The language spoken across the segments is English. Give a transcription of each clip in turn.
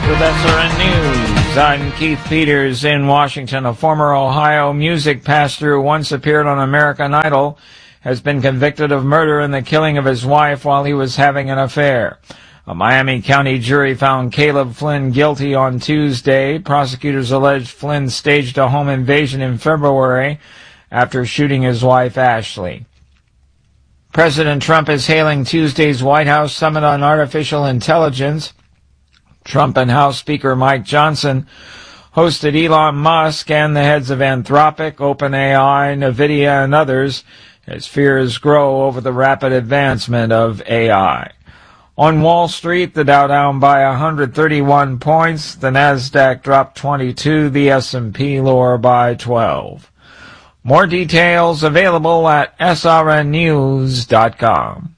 with SRN News. I'm Keith Peters in Washington. A former Ohio music pastor who once appeared on American Idol has been convicted of murder in the killing of his wife while he was having an affair. A Miami County jury found Caleb Flynn guilty on Tuesday. Prosecutors alleged Flynn staged a home invasion in February after shooting his wife, Ashley. President Trump is hailing Tuesday's White House Summit on Artificial Intelligence. Trump and House Speaker Mike Johnson hosted Elon Musk and the heads of Anthropic, OpenAI, NVIDIA, and others as fears grow over the rapid advancement of AI. On Wall Street, the Dow down by 131 points, the Nasdaq dropped 22, the S&P lower by 12. More details available at srnnews.com.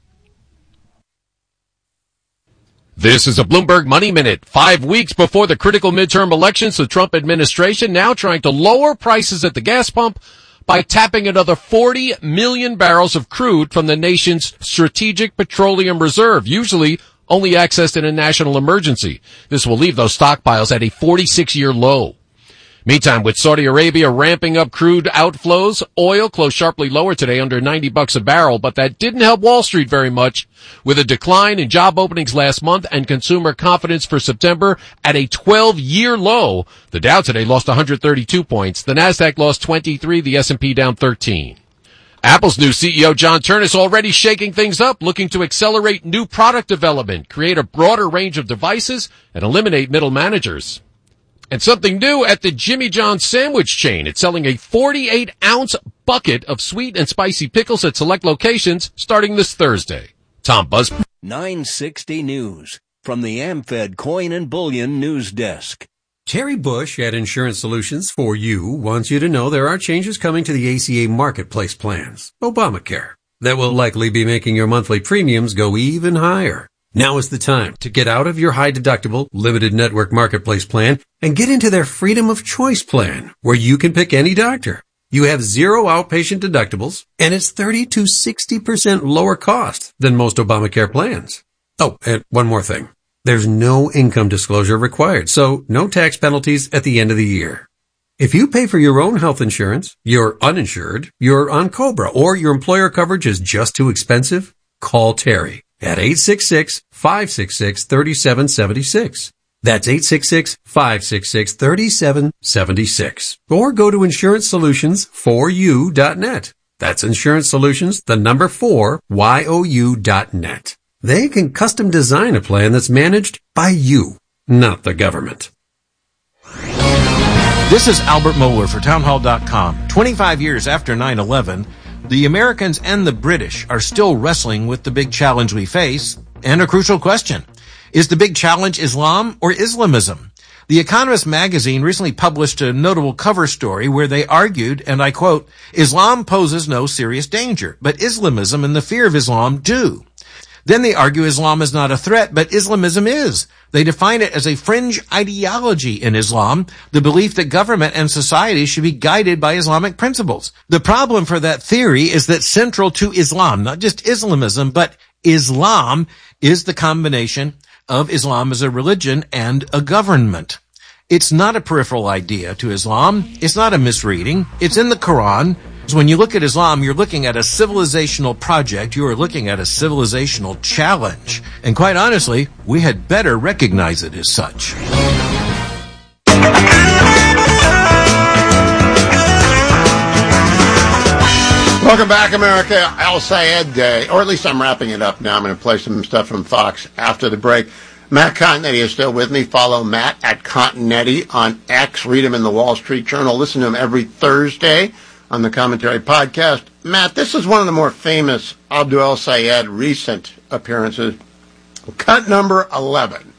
This is a Bloomberg Money Minute. 5 weeks before the critical midterm elections, the Trump administration now trying to lower prices at the gas pump by tapping another 40 million barrels of crude from the nation's strategic petroleum reserve, usually only accessed in a national emergency. This will leave those stockpiles at a 46-year low. Meantime, with Saudi Arabia ramping up crude outflows, oil closed sharply lower today under $90 a barrel, but that didn't help Wall Street very much. With a decline in job openings last month and consumer confidence for September at a 12-year low, the Dow today lost 132 points. The Nasdaq lost 23, the S&P down 13. Apple's new CEO John Ternus already shaking things up, looking to accelerate new product development, create a broader range of devices, and eliminate middle managers. And something new at the Jimmy John's sandwich chain. It's selling a 48-ounce bucket of sweet and spicy pickles at select locations starting this Thursday. Tom Buzz. 960 News from the AmFed Coin and Bullion News Desk. Terry Bush at Insurance Solutions for You wants you to know there are changes coming to the ACA Marketplace plans, Obamacare, that will likely be making your monthly premiums go even higher. Now is the time to get out of your high-deductible, limited network marketplace plan and get into their Freedom of Choice plan, where you can pick any doctor. You have 0 outpatient deductibles, and it's 30 to 60% lower cost than most Obamacare plans. Oh, and one more thing. There's no income disclosure required, so no tax penalties at the end of the year. If you pay for your own health insurance, you're uninsured, you're on COBRA, or your employer coverage is just too expensive, call Terry at 866-566-3776. That's 866-566-3776. Or go to InsuranceSolutionsForYou.net. That's Insurance Solutions, the number 4, YOU.net. They can custom design a plan that's managed by you, not the government. This is Albert Mohler for Townhall.com. 25 years after 9/11, the Americans and the British are still wrestling with the big challenge we face and a crucial question. Is the big challenge Islam or Islamism? The Economist magazine recently published a notable cover story where they argued, and I quote, Islam poses no serious danger, but Islamism and the fear of Islam do. Then they argue Islam is not a threat, but Islamism is. They define it as a fringe ideology in Islam, the belief that government and society should be guided by Islamic principles. The problem for that theory is that central to Islam, not just Islamism, but Islam, is the combination of Islam as a religion and a government. It's not a peripheral idea to Islam. It's not a misreading. It's in the Quran. So when you look at Islam, you're looking at a civilizational project. You are looking at a civilizational challenge. And quite honestly, we had better recognize it as such. Welcome back, America. Al Sayed Day, or at least I'm wrapping it up now. I'm going to play some stuff from Fox after the break. Matt Continetti is still with me. Follow Matt at Continetti on X. Read him in the Wall Street Journal. Listen to him every Thursday on the Commentary Podcast. Matt, this is one of the more famous Abdul El Sayed recent appearances. Cut number 11.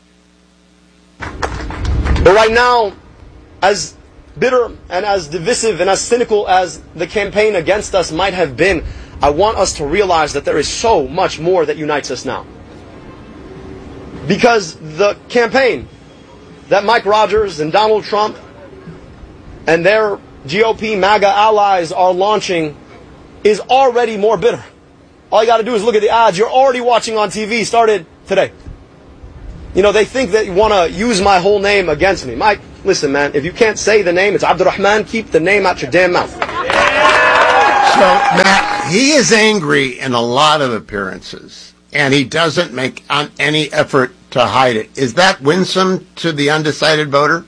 But right now, as bitter and as divisive and as cynical as the campaign against us might have been, I want us to realize that there is so much more that unites us now. Because the campaign that Mike Rogers and Donald Trump and their GOP MAGA allies are launching is already more bitter. All you got to do is look at the ads you're already watching on TV started today. they think that you want to use my whole name against me. Mike, listen, man, if you can't say the name, it's Abdurrahman, keep the name out your damn mouth. So, Matt, he is angry in a lot of appearances, and he doesn't make any effort to hide it. Is that winsome to the undecided voter?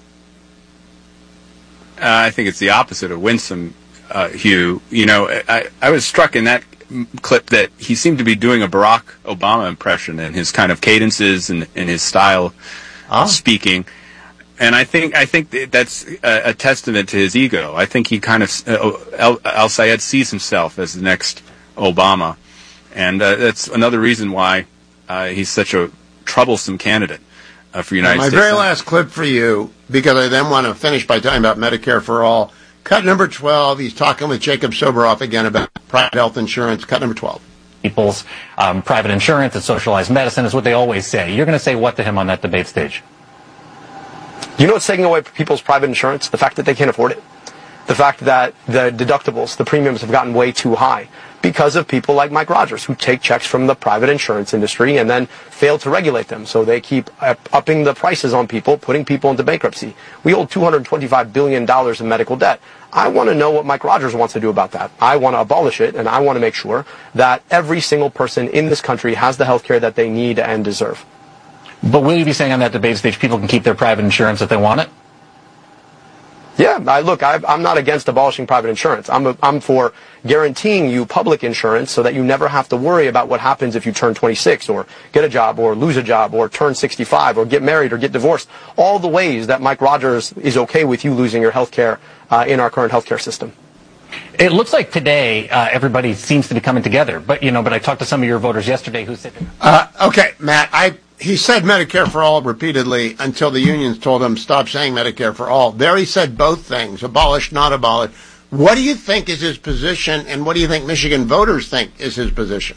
I think it's the opposite of winsome, Hugh. I was struck in that clip that he seemed to be doing a Barack Obama impression in his kind of cadences and in his style of speaking. And I think that's a testament to his ego. I think he kind of, Al-Sayed sees himself as the next Obama. And that's another reason why he's such a troublesome candidate for United States. My very last clip for you, because I then want to finish by talking about Medicare for All. Cut number 12, he's talking with Jacob Soboroff again about private health insurance. Cut number 12. People's private insurance and socialized medicine is what they always say. You're going to say what to him on that debate stage? You know what's taking away people's private insurance? The fact that they can't afford it. The fact that the deductibles, the premiums have gotten way too high because of people like Mike Rogers who take checks from the private insurance industry and then fail to regulate them. So they keep upping the prices on people, putting people into bankruptcy. We hold $225 billion in medical debt. I want to know what Mike Rogers wants to do about that. I want to abolish it, and I want to make sure that every single person in this country has the health care that they need and deserve. But will you be saying on that debate stage people can keep their private insurance if they want it? Yeah, I'm not against abolishing private insurance. I'm for guaranteeing you public insurance so that you never have to worry about what happens if you turn 26 or get a job or lose a job or turn 65 or get married or get divorced. All the ways that Mike Rogers is okay with you losing your health care in our current health care system. It looks like today everybody seems to be coming together. But I talked to some of your voters yesterday who said... Okay, Matt, he said Medicare for All repeatedly until the unions told him stop saying Medicare for All. There he said both things, abolish, not abolish. What do you think is his position, and what do you think Michigan voters think is his position?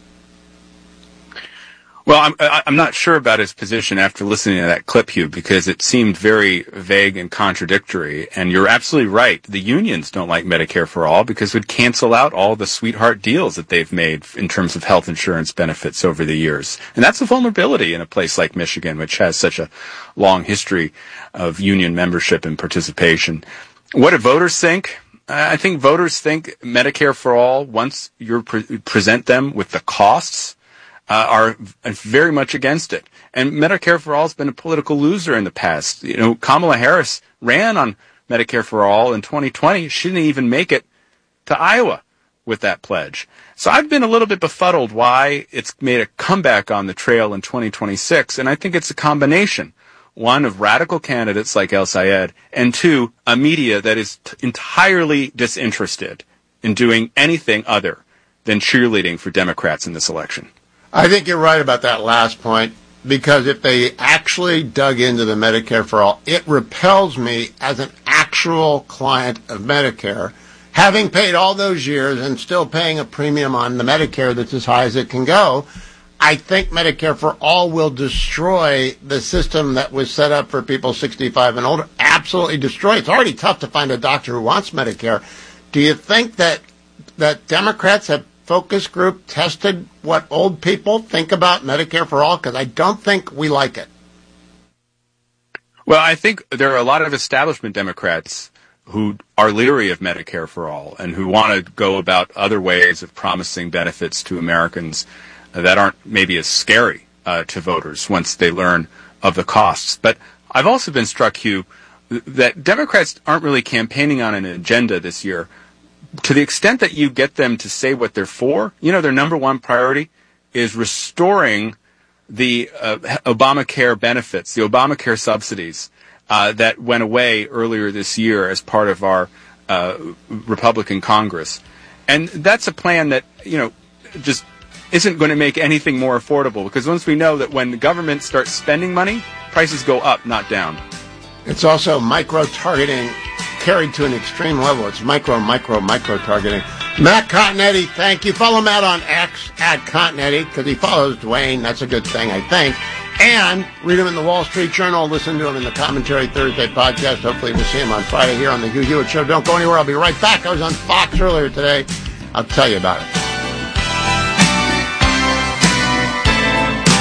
Well, I'm not sure about his position after listening to that clip, Hugh, because it seemed very vague and contradictory. And you're absolutely right. The unions don't like Medicare for All because it would cancel out all the sweetheart deals that they've made in terms of health insurance benefits over the years. And that's a vulnerability in a place like Michigan, which has such a long history of union membership and participation. What do voters think? I think voters think Medicare for All, once you present them with the costs, are very much against it. And Medicare for All has been a political loser in the past. Kamala Harris ran on Medicare for All in 2020. She didn't even make it to Iowa with that pledge. So I've been a little bit befuddled why it's made a comeback on the trail in 2026. And I think it's a combination. One, of radical candidates like El-Sayed, and two, a media that is entirely disinterested in doing anything other than cheerleading for Democrats in this election. I think you're right about that last point, because if they actually dug into the Medicare for All, it repels me as an actual client of Medicare, having paid all those years and still paying a premium on the Medicare that's as high as it can go. I think Medicare for All will destroy the system that was set up for people 65 and older. Absolutely destroy it. It's already tough to find a doctor who wants Medicare. Do you think that Democrats have focus group tested what old people think about Medicare for All? Because I don't think we like it. Well, I think there are a lot of establishment Democrats who are leery of Medicare for All and who want to go about other ways of promising benefits to Americans that aren't maybe as scary to voters once they learn of the costs. But I've also been struck, Hugh, that Democrats aren't really campaigning on an agenda this year. To the extent that you get them to say what they're for, their number one priority is restoring the Obamacare benefits, the Obamacare subsidies that went away earlier this year as part of our Republican Congress. And that's a plan that, just isn't going to make anything more affordable, because once we know that when the government starts spending money, prices go up, not down. It's also micro-targeting carried to an extreme level. It's micro-targeting. Matt Continetti, thank you. Follow Matt on X, @Continetti, because he follows Dwayne. That's a good thing, I think. And read him in the Wall Street Journal. Listen to him in the Commentary Thursday podcast. Hopefully we'll see him on Friday here on the Hugh Hewitt Show. Don't go anywhere. I'll be right back. I was on Fox earlier today. I'll tell you about it.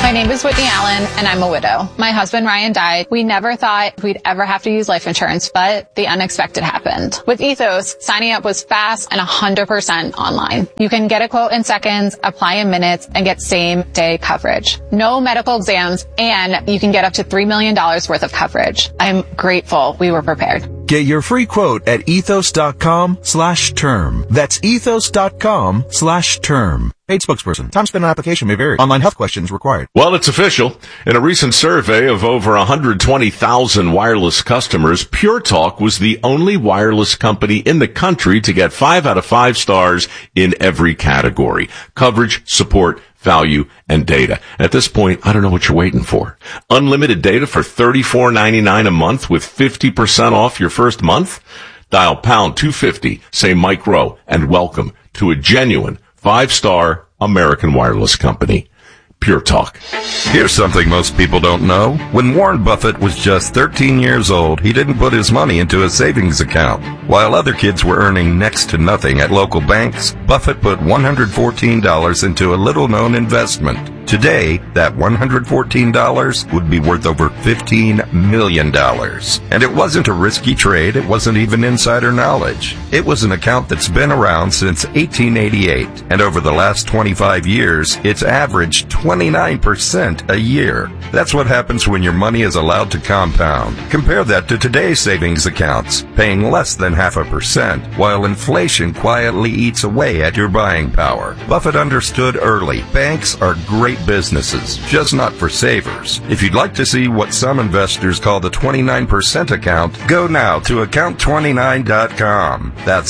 My name is Whitney Allen, and I'm a widow. My husband, Ryan, died. We never thought we'd ever have to use life insurance, but the unexpected happened. With Ethos, signing up was fast and 100% online. You can get a quote in seconds, apply in minutes, and get same-day coverage. No medical exams, and you can get up to $3 million worth of coverage. I'm grateful we were prepared. Get your free quote at ethos.com/term. That's ethos.com/term. Paid spokesperson. Time spent on application may vary. Online health questions required. Well, it's official. In a recent survey of over 120,000 wireless customers, Pure Talk was the only wireless company in the country to get 5 out of 5 stars in every category: coverage, support, value, and data. At this point, I don't know what you're waiting for. Unlimited data for $34.99 a month with 50% off your first month? Dial pound 250, say Mike Rowe, and welcome to a genuine 5-star American wireless company. Pure Talk. Here's something most people don't know. When Warren Buffett was just 13 years old, he didn't put his money into a savings account. While other kids were earning next to nothing at local banks, Buffett put $114 into a little-known investment. Today, that $114 would be worth over $15 million. And it wasn't a risky trade. It wasn't even insider knowledge. It was an account that's been around since 1888. And over the last 25 years, it's averaged 29% a year. That's what happens when your money is allowed to compound. Compare that to today's savings accounts, paying less than 0.5%, while inflation quietly eats away at your buying power. Buffett understood early. Banks are great businesses, just not for savers. If you'd like to see what some investors call the 29% account, go now to account29.com. That's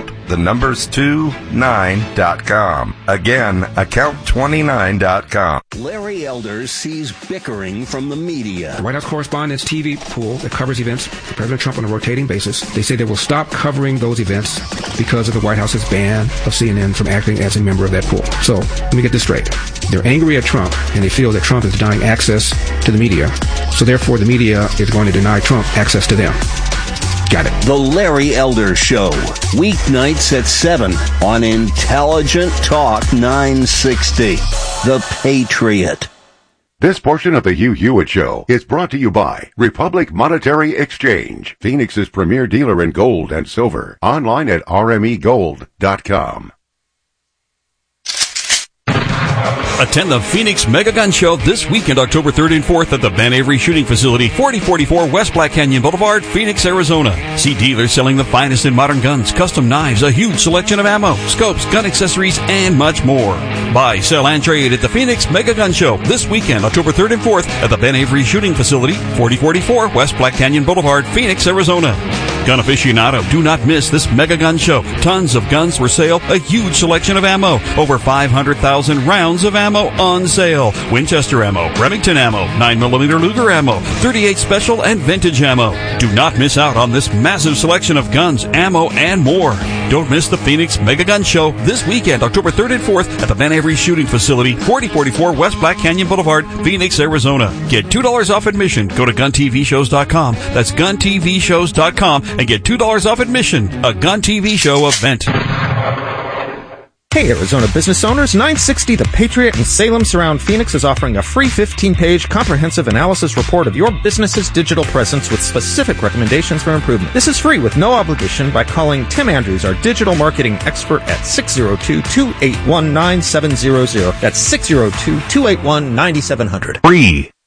account29.com. Again, account29.com. Larry Elder sees bickering from the media. The White House Correspondents' TV pool that covers events for President Trump on a rotating basis, they say they will stop covering those events because of the White House's ban of CNN from acting as a member of that pool. So, let me get this straight. They're angry at Trump, and they feel that Trump is denying access to the media. So therefore, the media is going to deny Trump access to them. Got it. The Larry Elder Show. Weeknights at 7 on Intelligent Talk 960. The Patriot. This portion of the Hugh Hewitt Show is brought to you by Republic Monetary Exchange, Phoenix's premier dealer in gold and silver. Online at rmegold.com. Attend the Phoenix Mega Gun Show this weekend, October 3rd and 4th at the Ben Avery Shooting Facility, 4044 West Black Canyon Boulevard, Phoenix, Arizona. See dealers selling the finest in modern guns, custom knives, a huge selection of ammo, scopes, gun accessories, and much more. Buy, sell, and trade at the Phoenix Mega Gun Show this weekend, October 3rd and 4th at the Ben Avery Shooting Facility, 4044 West Black Canyon Boulevard, Phoenix, Arizona. Gun aficionado, do not miss this Mega Gun Show. Tons of guns for sale, a huge selection of ammo, over 500,000 rounds of ammo on sale. Winchester ammo, Remington ammo, 9mm Luger ammo, 38 special and vintage ammo. Do not miss out on this massive selection of guns, ammo, and more. Don't miss the Phoenix Mega Gun Show this weekend, October 3rd and 4th at the Ben Avery Shooting Facility, 4044 West Black Canyon Boulevard, Phoenix, Arizona. Get $2 off admission. Go to GunTVShows.com. That's GunTVShows.com and get $2 off admission. A Gun TV Show event. Hey, Arizona business owners, 960 The Patriot in Salem Surround Phoenix is offering a free 15-page comprehensive analysis report of your business's digital presence with specific recommendations for improvement. This is free with no obligation by calling Tim Andrews, our digital marketing expert, at 602-281-9700. That's 602-281-9700. Free.